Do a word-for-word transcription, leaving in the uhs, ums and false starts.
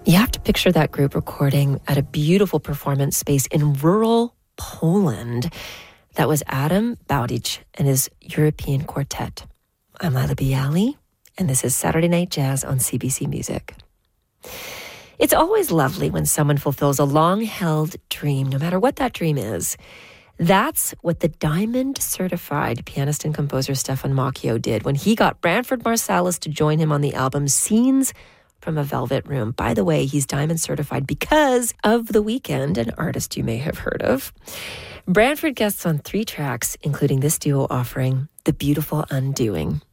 You have to picture that group recording at a beautiful performance space in rural Poland. That was Adam Bowditch and his European Quartet. I'm Lila Bialy, and this is Saturday Night Jazz on C B C Music. It's always lovely when someone fulfills a long-held dream, no matter what that dream is. That's what the Diamond-certified pianist and composer Stefan Macchio did when he got Branford Marsalis to join him on the album Scenes from a Velvet Room. By the way, he's Diamond-certified because of The Weeknd, an artist you may have heard of. Branford guests on three tracks, including this duo offering, The Beautiful Undoing.